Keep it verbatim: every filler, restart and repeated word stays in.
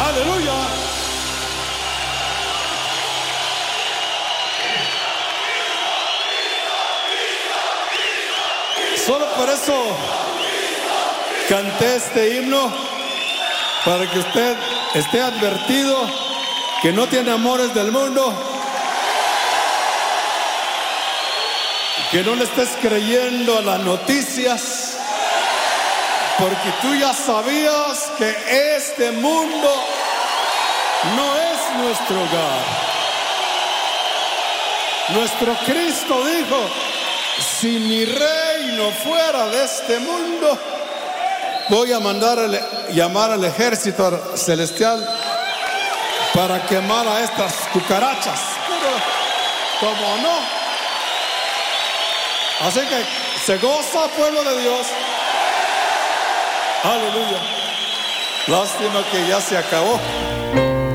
Aleluya. Solo por eso canté este himno, para que usted esté advertido que no tiene amores del mundo, que no le estés creyendo a las noticias, porque tú ya sabías que este mundo no es nuestro hogar. Nuestro Cristo dijo: si mi reino fuera de este mundo, voy a mandar el, llamar al ejército celestial para quemar a estas cucarachas. Pero como no. Así que se goza, pueblo de Dios. Aleluya. Lástima que ya se acabó.